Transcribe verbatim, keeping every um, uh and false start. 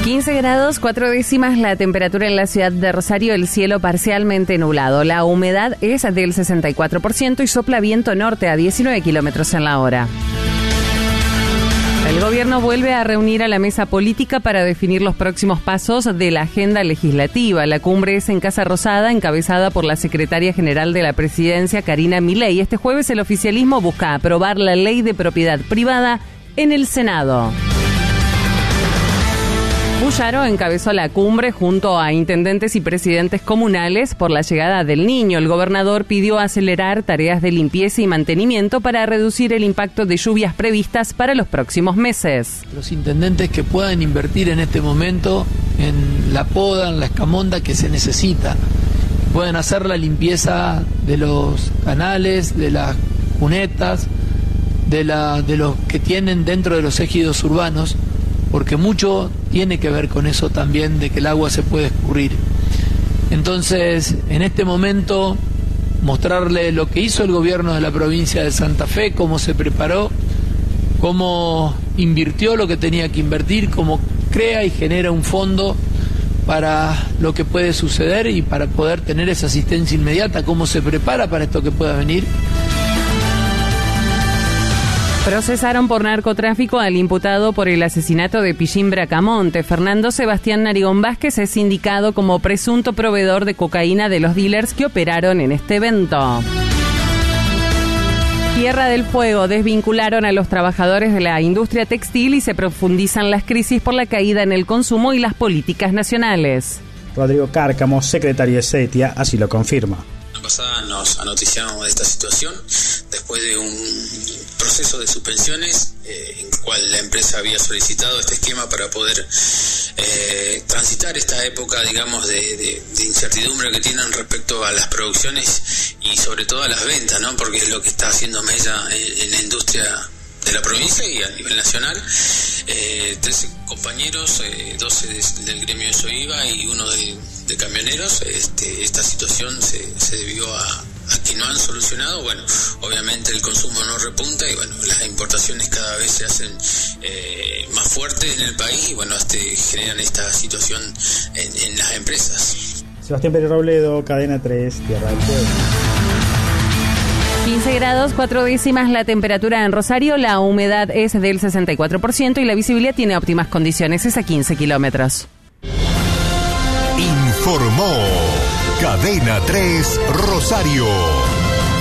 quince grados, cuatro décimas la temperatura en la ciudad de Rosario, el cielo parcialmente nublado. La humedad es del sesenta y cuatro por ciento y sopla viento norte a diecinueve kilómetros en la hora. El gobierno vuelve a reunir a la mesa política para definir los próximos pasos de la agenda legislativa. La cumbre es en Casa Rosada, encabezada por la secretaria general de la presidencia, Karina Milei. Este jueves el oficialismo busca aprobar la ley de propiedad privada en el Senado. Bullaro encabezó la cumbre junto a intendentes y presidentes comunales por la llegada del Niño. El gobernador pidió acelerar tareas de limpieza y mantenimiento para reducir el impacto de lluvias previstas para los próximos meses. Los intendentes que puedan invertir en este momento en la poda, en la escamonda que se necesita, pueden hacer la limpieza de los canales, de las cunetas, de, la, de los que tienen dentro de los ejidos urbanos, porque mucho tiene que ver con eso también, de que el agua se puede escurrir. Entonces, en este momento, mostrarle lo que hizo el gobierno de la provincia de Santa Fe, cómo se preparó, cómo invirtió lo que tenía que invertir, cómo crea y genera un fondo para lo que puede suceder y para poder tener esa asistencia inmediata, cómo se prepara para esto que pueda venir. Procesaron por narcotráfico al imputado por el asesinato de Pillín Bracamonte. Fernando Sebastián Narigón Vázquez es indicado como presunto proveedor de cocaína de los dealers que operaron en este evento. Tierra del Fuego desvincularon a los trabajadores de la industria textil y se profundizan las crisis por la caída en el consumo y las políticas nacionales. Rodrigo Cárcamo, secretario de SETIA, así lo confirma. La pasada nos anoticiamos de esta situación después de un proceso de suspensiones eh, en el cual la empresa había solicitado este esquema para poder eh, transitar esta época, digamos, de, de, de incertidumbre que tienen respecto a las producciones y sobre todo a las ventas, ¿no? Porque es lo que está haciendo mella en, en la industria de la provincia y a nivel nacional. Eh, trece compañeros, eh, doce de, del gremio de Soiva y uno de, de camioneros. Este, esta situación se, se debió a, a que no han solucionado. Bueno, obviamente el consumo no repunta y bueno, las importaciones cada vez se hacen eh, más fuertes en el país y bueno, este, generan esta situación en, en las empresas. Sebastián Pérez Robledo, Cadena tres, Tierra del Fuego. quince grados, cuatro décimas la temperatura en Rosario, la humedad es del sesenta y cuatro por ciento y la visibilidad tiene óptimas condiciones, es a quince kilómetros. Informó Cadena tres Rosario.